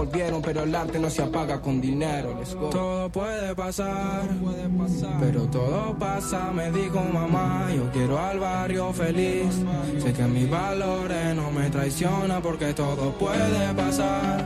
volvieron, pero el arte no se apaga con dinero. Let's go. Todo puede pasar, pero todo pasa, me dijo mamá. Yo quiero al barrio feliz, sé que mis valores no me traicionan porque todo puede pasar.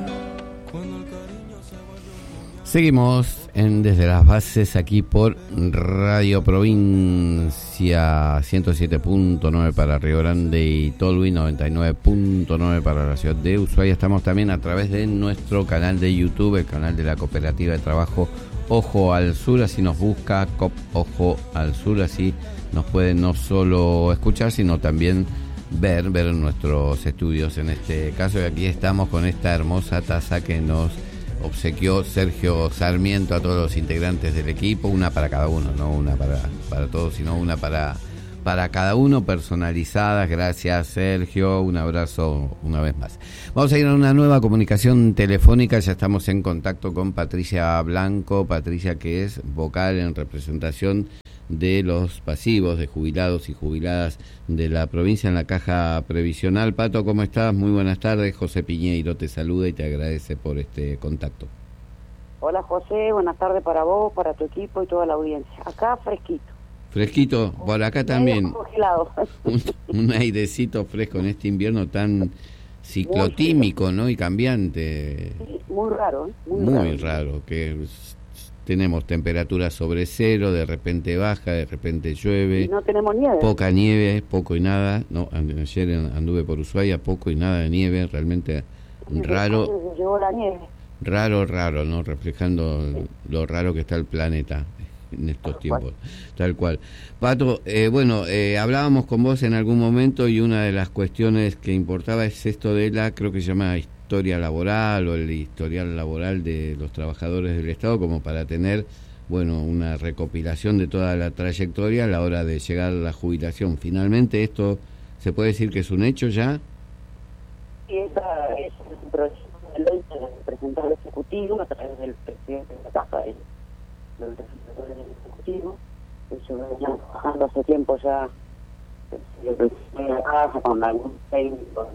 Seguimos Desde las Bases aquí por Radio Provincia 107.9 para Río Grande y Tolwyn 99.9 para la ciudad de Ushuaia. Estamos también a través de nuestro canal de YouTube, el canal de la Cooperativa de Trabajo Ojo al Sur. Así nos busca COP Ojo al Sur, así nos pueden no solo escuchar sino también ver nuestros estudios. En este caso, y aquí estamos con esta hermosa taza que nos obsequió Sergio Sarmiento a todos los integrantes del equipo, una para cada uno, no una para todos, sino una para cada uno, personalizadas. Gracias, Sergio, un abrazo una vez más. Vamos a ir a una nueva comunicación telefónica. Ya estamos en contacto con Patricia Blanco. Patricia, que es vocal en representación de los pasivos de jubilados y jubiladas de la provincia en la Caja Previsional. Pato, ¿cómo estás? Muy buenas tardes. José Piñeiro te saluda y te agradece por este contacto. Hola, José, buenas tardes para vos, para tu equipo y toda la audiencia. Acá fresquito. Fresquito, por acá también. Un airecito fresco en este invierno tan ciclotímico, ¿no? Y cambiante. Sí, muy raro, ¿eh? Muy raro, que tenemos temperaturas sobre cero, de repente baja, de repente llueve. Y no tenemos nieve. Poca nieve, poco y nada. No, ayer anduve por Ushuaia, poco y nada de nieve, realmente raro. Llegó la nieve. Raro, ¿no? Reflejando lo raro que está el planeta en estos tiempos. Tal cual. Pato, hablábamos con vos en algún momento y una de las cuestiones que importaba es esto de creo que se llama historia laboral o el historial laboral de los trabajadores del Estado, como para tener, una recopilación de toda la trayectoria a la hora de llegar a la jubilación. Finalmente, ¿esto se puede decir que es un hecho ya? Sí, esa es un proyecto de ley que presentó el Ejecutivo a través del presidente de la Caja, del representante del Ejecutivo. Ellos venían trabajando hace tiempo ya el presidente de la Caja con algún técnico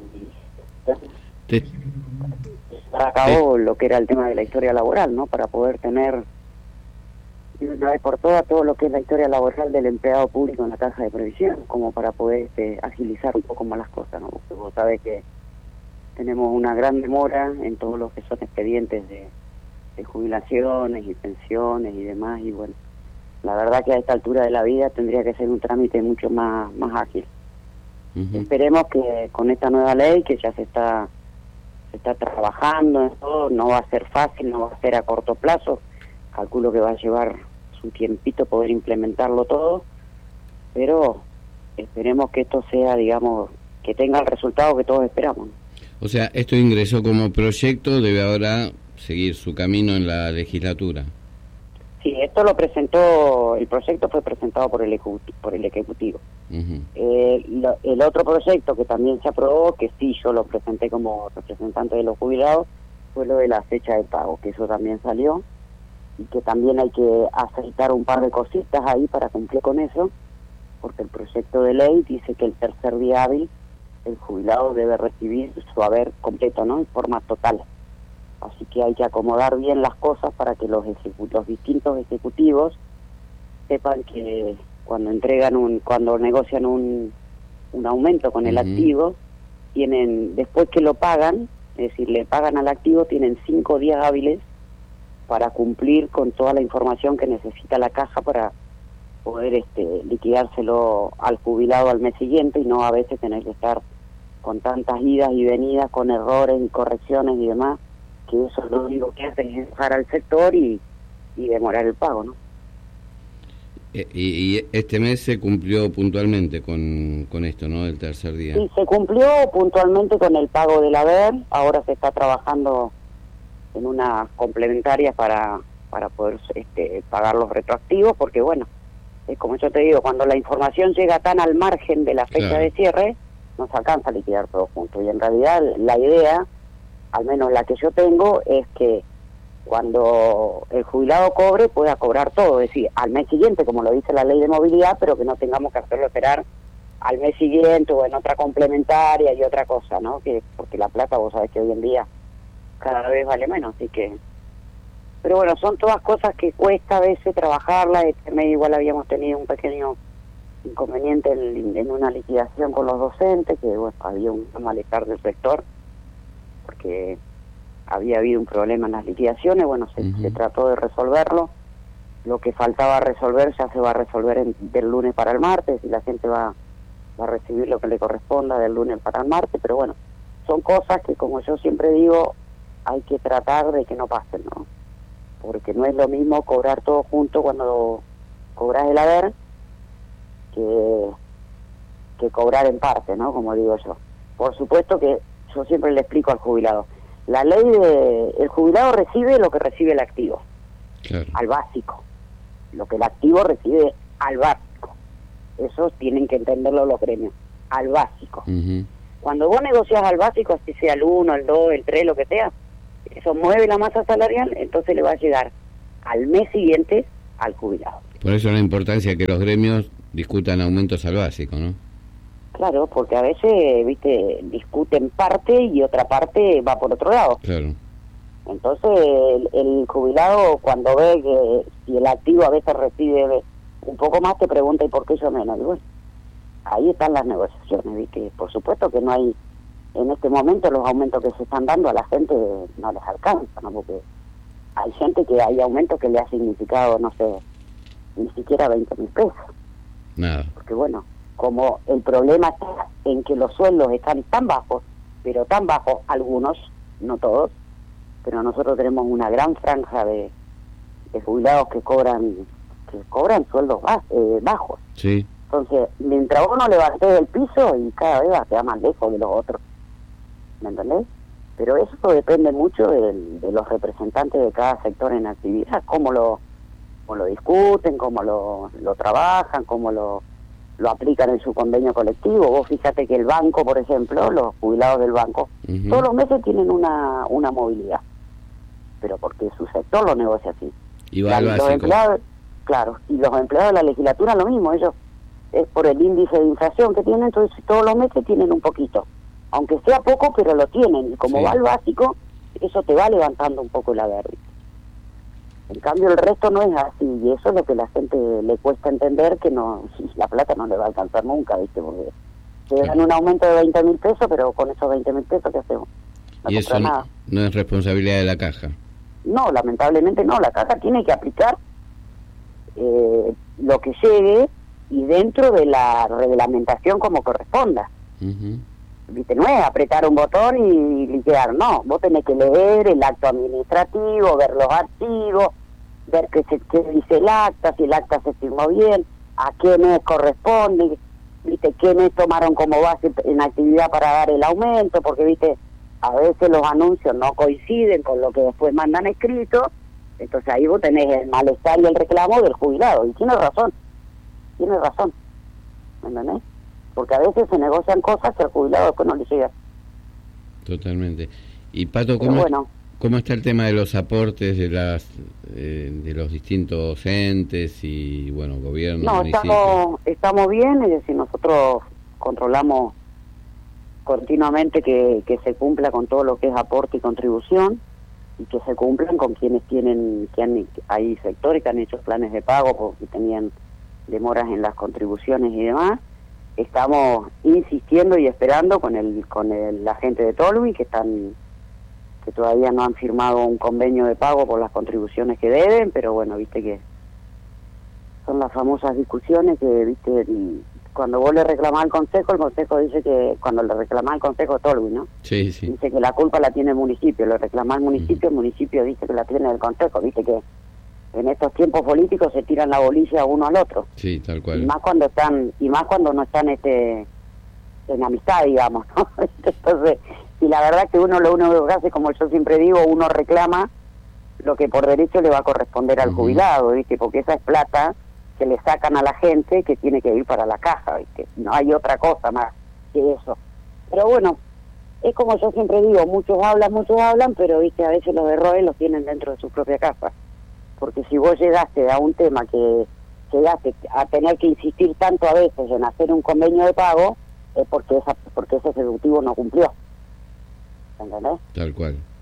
acabó lo que era el tema de la historia laboral, ¿no? Para poder tener de una vez por todas todo lo que es la historia laboral del empleado público en la Caja de Previsión, como para poder agilizar un poco más las cosas, ¿no? Porque vos sabés que tenemos una gran demora en todos los que son expedientes de jubilaciones y pensiones y demás, y la verdad que a esta altura de la vida tendría que ser un trámite mucho más ágil. Uh-huh. Esperemos que con esta nueva ley que ya se está trabajando en todo, no va a ser fácil, no va a ser a corto plazo, calculo que va a llevar su tiempito poder implementarlo todo, pero esperemos que esto sea, que tenga el resultado que todos esperamos. O sea, esto ingresó como proyecto, debe ahora seguir su camino en la legislatura. Sí, esto el proyecto fue presentado por el Ejecutivo. Uh-huh. El otro proyecto que también se aprobó, que sí yo lo presenté como representante de los jubilados, fue lo de la fecha de pago, que eso también salió, y que también hay que aceitar un par de cositas ahí para cumplir con eso, porque el proyecto de ley dice que el tercer día hábil el jubilado debe recibir su haber completo, ¿no? En forma total. Así que hay que acomodar bien las cosas para que los distintos ejecutivos sepan que cuando negocian un aumento con el activo, después que lo pagan, es decir, le pagan al activo, tienen 5 días hábiles para cumplir con toda la información que necesita la caja para poder liquidárselo al jubilado al mes siguiente, y no a veces tener que estar con tantas idas y venidas, con errores y correcciones y demás, que eso lo único que hace es dejar al sector y demorar el pago, ¿no? Y este mes se cumplió puntualmente con esto, ¿no? Del tercer día. Sí, se cumplió puntualmente con el pago del haber. Ahora se está trabajando en unas complementarias para poder pagar los retroactivos, porque como yo te digo, cuando la información llega tan al margen de la fecha de cierre, nos alcanza a liquidar todo junto. Y en realidad la idea, al menos la que yo tengo, es que cuando el jubilado cobre, pueda cobrar todo, es decir, al mes siguiente, como lo dice la ley de movilidad, pero que no tengamos que hacerlo esperar al mes siguiente o en otra complementaria y otra cosa, ¿no? Porque la plata, vos sabés que hoy en día cada vez vale menos, así que... Pero bueno, son todas cosas que cuesta a veces trabajarlas. Este mes igual habíamos tenido un pequeño inconveniente en una liquidación con los docentes, que bueno, había un malestar del sector, porque había habido un problema en las liquidaciones. Bueno, se trató de resolverlo. Lo que faltaba resolver ya se va a resolver del lunes para el martes, y la gente va a recibir lo que le corresponda del lunes para el martes. Pero bueno, son cosas que, como yo siempre digo, hay que tratar de que no pasen, ¿no? Porque no es lo mismo cobrar todo junto cuando cobras el haber que cobrar en parte, ¿no? Como digo yo. Por supuesto que yo siempre le explico al jubilado, la ley el jubilado recibe lo que recibe el activo, claro, al básico. Lo que el activo recibe al básico. Eso tienen que entenderlo los gremios, al básico. Cuando vos negociás al básico, así sea el 1, el 2, el 3, lo que sea, eso mueve la masa salarial, entonces le va a llegar al mes siguiente al jubilado. Por eso la importancia que los gremios discutan aumentos al básico, ¿no? Claro, porque a veces, viste, discuten parte y otra parte va por otro lado. Claro. Entonces el jubilado, cuando ve que si el activo a veces recibe un poco más, te pregunta, ¿y por qué yo menos? Y bueno, ahí están las negociaciones, ¿viste? Por supuesto que no hay... En este momento los aumentos que se están dando a la gente no les alcanza, ¿no? Porque hay gente que hay aumentos que le ha significado, no sé, ni siquiera 20.000 pesos. Nada. Porque bueno, como el problema está en que los sueldos están tan bajos, pero tan bajos algunos, no todos, pero nosotros tenemos una gran franja de jubilados que cobran sueldos bajos. Sí. Entonces, mientras uno levante del piso, y cada vez va a quedar más lejos de los otros. ¿Me entendés? Pero eso depende mucho de los representantes de cada sector en actividad, cómo lo discuten, cómo lo trabajan, cómo lo aplican en su convenio colectivo. Vos fíjate que el banco, por ejemplo, los jubilados del banco, todos los meses tienen una movilidad, pero porque su sector lo negocia así. Y va al básico. Los empleados, claro, y los empleados de la legislatura lo mismo, ellos es por el índice de inflación que tienen, entonces todos los meses tienen un poquito, aunque sea poco, pero lo tienen, y como sí, va al básico, eso te va levantando un poco la verde. En cambio el resto no es así, y eso es lo que a la gente le cuesta entender, que no, la plata no le va a alcanzar nunca, ¿viste? Porque te dan un aumento de 20.000 pesos, pero con esos 20.000 pesos, ¿qué hacemos? No y eso nada. No es responsabilidad de la caja. No, lamentablemente no, la caja tiene que aplicar lo que llegue, y dentro de la reglamentación como corresponda. ¿Viste? No es apretar un botón y liquidar, no. Vos tenés que leer el acto administrativo, ver los archivos, ver qué dice el acta, si el acta se firmó bien, a qué mes corresponde, ¿viste? Qué mes tomaron como base en actividad para dar el aumento, porque, ¿viste? A veces los anuncios no coinciden con lo que después mandan escrito, entonces ahí vos tenés el malestar y el reclamo del jubilado, y tiene razón, ¿me entendés? Porque a veces se negocian cosas que al jubilado después no le llega. Totalmente. Y Pato, ¿cómo está el tema de los aportes de los distintos entes y, bueno, gobiernos? No, estamos bien, es decir, nosotros controlamos continuamente que se cumpla con todo lo que es aporte y contribución, y que se cumplan con quienes hay sectores que han hecho planes de pago porque tenían demoras en las contribuciones y demás. Estamos insistiendo y esperando con la gente de Tolui, que todavía no han firmado un convenio de pago por las contribuciones que deben, pero bueno, viste que son las famosas discusiones que, viste, cuando vos le reclamás al Consejo, el Consejo dice que, cuando le reclamás al Consejo Tolui, ¿no? Sí. Dice que la culpa la tiene el municipio, le reclamás al municipio, el municipio dice que la tiene el Consejo, viste que en estos tiempos políticos se tiran la bolilla uno al otro. Sí, tal cual. Y más cuando no están en amistad, digamos, ¿no? Entonces, y la verdad que uno lo único que hace, como yo siempre digo, uno reclama lo que por derecho le va a corresponder al jubilado, ¿viste? Porque esa es plata que le sacan a la gente que tiene que ir para la caja, ¿viste? No hay otra cosa más que eso. Pero bueno, es como yo siempre digo, muchos hablan, pero, ¿viste? A veces los errores los tienen dentro de su propia casa. Porque si vos llegaste a un tema que llegaste a tener que insistir tanto a veces en hacer un convenio de pago, es porque ese ejecutivo no cumplió. ¿Entendés? Tal cual.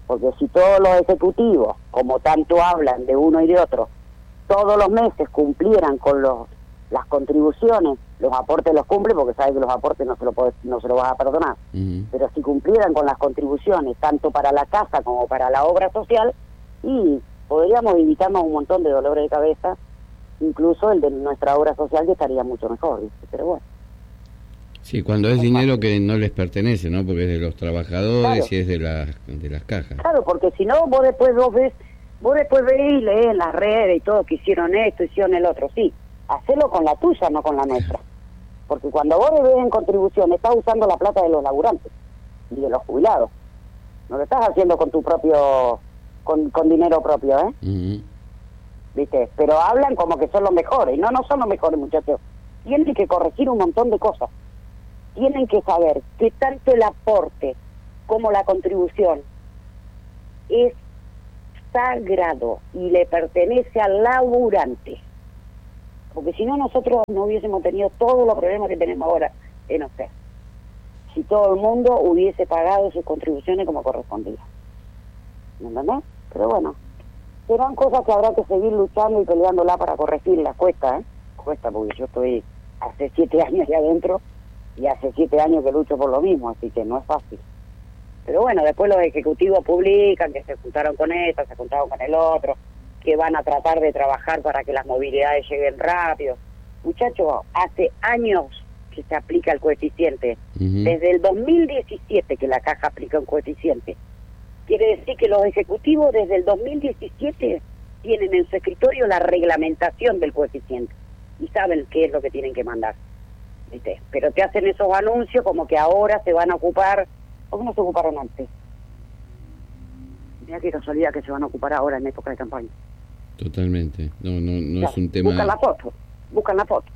Porque si todos los ejecutivos, como tanto hablan de uno y de otro, todos los meses cumplieran con las contribuciones, los aportes los cumplen, porque sabes que los aportes no se lo vas a perdonar, pero si cumplieran con las contribuciones, tanto para la casa como para la obra social, y podríamos evitarnos un montón de dolores de cabeza, incluso el de nuestra obra social, que estaría mucho mejor, ¿viste? Pero bueno. Sí, cuando es dinero que no les pertenece, ¿no? Porque es de los trabajadores, claro, y es de las cajas. Claro, porque si no, vos después ves y lees en las redes y todo, que hicieron esto, hicieron el otro. Sí, hacelo con la tuya, no con la nuestra. Porque cuando vos ves en contribución, estás usando la plata de los laburantes y de los jubilados. No lo estás haciendo con tu propio, con dinero propio, ¿eh? ¿Viste? Pero hablan como que son los mejores. No son los mejores, muchachos. Tienen que corregir un montón de cosas. Tienen que saber que tanto el aporte como la contribución es sagrado y le pertenece al laburante. Porque si no, nosotros no hubiésemos tenido todos los problemas que tenemos ahora en usted. Si todo el mundo hubiese pagado sus contribuciones como correspondía. ¿Me entendés? Pero bueno, serán cosas que habrá que seguir luchando y peleándola para corregirla. Cuesta, ¿eh? Cuesta, porque yo estoy hace 7 años allá adentro y hace 7 años que lucho por lo mismo, así que no es fácil. Pero bueno, después los ejecutivos publican que se juntaron con esto, se juntaron con el otro, que van a tratar de trabajar para que las movilidades lleguen rápido. Muchachos, hace años que se aplica el coeficiente. Desde el 2017 que la Caja aplica un coeficiente. Quiere decir que los ejecutivos desde el 2017 tienen en su escritorio la reglamentación del coeficiente y saben qué es lo que tienen que mandar. ¿Viste? Pero te hacen esos anuncios como que ahora se van a ocupar. ¿Por qué no se ocuparon antes? Mira qué casualidad que se van a ocupar ahora en época de campaña. Totalmente. No es un tema... Buscan la foto.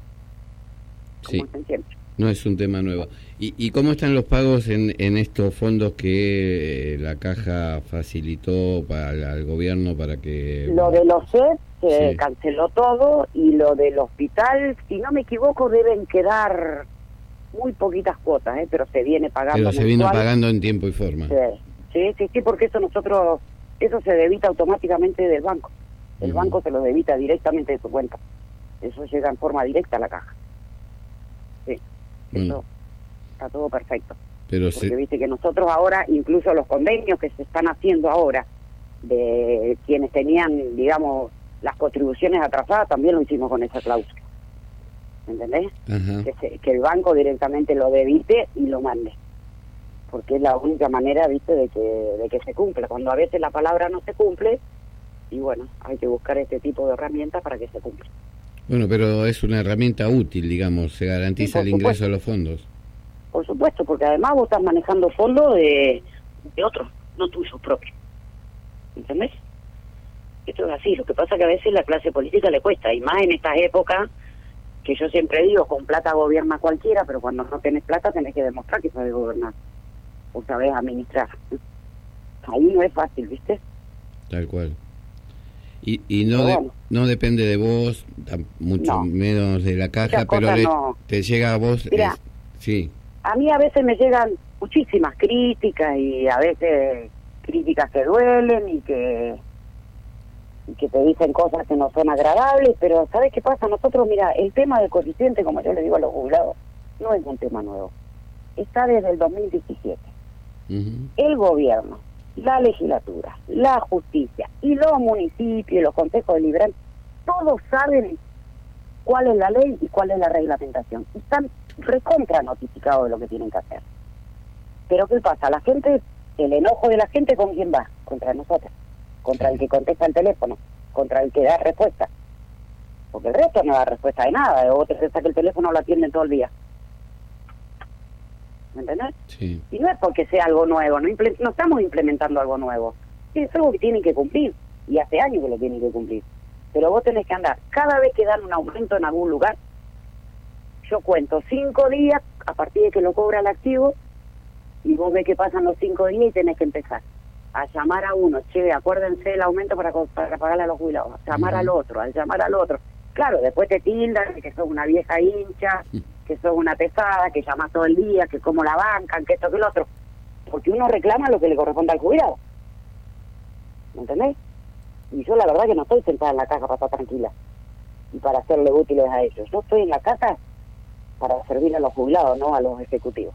Sí, no es un tema nuevo. ¿Y cómo están los pagos en estos fondos que la Caja facilitó al gobierno para que... Lo de los CEP se canceló todo, y lo del hospital, si no me equivoco, deben quedar muy poquitas cuotas, pero se viene pagando. Pero se viene pagando en tiempo y forma. Sí, porque eso se debita automáticamente del banco. El banco se lo debita directamente de su cuenta. Eso llega en forma directa a la Caja. Sí, eso está todo perfecto. Pero porque viste que nosotros ahora, incluso los convenios que se están haciendo ahora, de quienes tenían, digamos, las contribuciones atrasadas, también lo hicimos con esa cláusula. ¿Entendés? Que el banco directamente lo debite y lo mande. Porque es la única manera, viste, de que se cumpla. Cuando a veces la palabra no se cumple, y bueno, hay que buscar este tipo de herramientas para que se cumpla. Bueno, pero es una herramienta útil, digamos, se garantiza el ingreso de los fondos. Por supuesto, porque además vos estás manejando fondos de otros, no tuyos propios. ¿Entendés? Esto es así. Lo que pasa es que a veces la clase política le cuesta, y más en estas épocas, que yo siempre digo, con plata gobierna cualquiera, pero cuando no tenés plata tenés que demostrar que sabés gobernar, o sabés administrar. Ahí no es fácil, ¿viste? Tal cual. Y no depende de vos, mucho menos de la Caja, pero te llega a vos. Mirá, sí. A mí a veces me llegan muchísimas críticas, y a veces críticas que duelen y que te dicen cosas que no son agradables, pero ¿sabes qué pasa? Nosotros, mira, el tema del coeficiente, como yo le digo a los jubilados, no es un tema nuevo. Está desde el 2017. El gobierno, la legislatura, la justicia y los municipios, los consejos deliberantes, todos saben cuál es la ley y cuál es la reglamentación. Y están recontra notificados de lo que tienen que hacer. Pero ¿qué pasa? La gente, el enojo de la gente, ¿con quién va? Contra nosotros. Contra el que contesta el teléfono, contra el que da respuesta. Porque el resto no da respuesta de nada, o te piensas que el teléfono lo atienden todo el día. ¿Me entendés? Sí. Y no es porque sea algo nuevo, no estamos implementando algo nuevo. Es algo que tienen que cumplir, y hace años que lo tienen que cumplir. Pero vos tenés que andar, cada vez que dan un aumento en algún lugar, yo cuento 5 días a partir de que lo cobra el activo, y vos ves que pasan los 5 días y tenés que empezar a llamar a uno, che, acuérdense del aumento para pagarle a los jubilados, a llamar al otro, Claro, después te tildan que sos una vieja hincha, que sos una pesada, que llamas todo el día, que cómo la bancan, que esto, que lo otro. Porque uno reclama lo que le corresponde al jubilado. ¿me entendés? Y yo la verdad que no estoy sentada en la caja para estar tranquila y para hacerle útiles a ellos. Yo estoy en la casa para servir a los jubilados, no a los ejecutivos.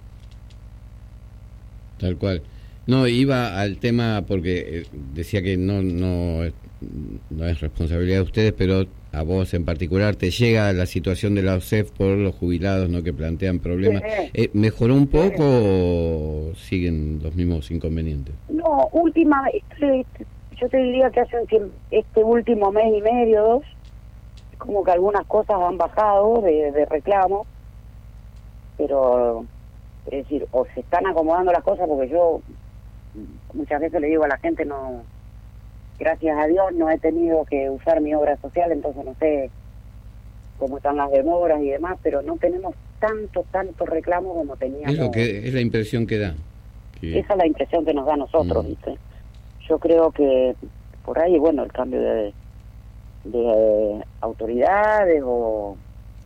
Tal cual. No, iba al tema porque decía que no es responsabilidad de ustedes, pero a vos en particular te llega la situación de la OSEF por los jubilados, ¿no?, que plantean problemas. ¿Mejoró un poco o siguen los mismos inconvenientes? No, yo te diría que este último mes y medio, 2, como que algunas cosas han bajado de reclamo, pero es decir, o se están acomodando las cosas, porque yo muchas veces le digo a la gente, no, gracias a Dios no he tenido que usar mi obra social, entonces no sé cómo están las demoras y demás, pero no tenemos tanto reclamo como teníamos. Es lo que es la impresión que da. Esa es la impresión que nos da a nosotros, ¿viste? Yo creo que por ahí, bueno, el cambio de autoridades o